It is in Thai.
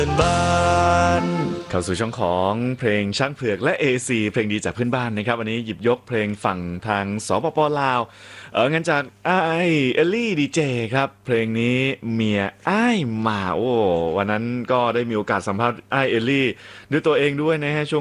บ้านเข้าสู่ช่องของเพลงช้างเผือกและ AC เพลงดีจากเพื่อนบ้านนะครับวันนี้หยิบยกเพลงฝั่งทางสปปลาวงั้นจากเอลลี่ดีเจครับเพลงนี้เมียมาโอ้วันนั้นก็ได้มีโอกาสสัมภาษณ์เอลลี่ด้วยตัวเองด้วยนะฮะช่วง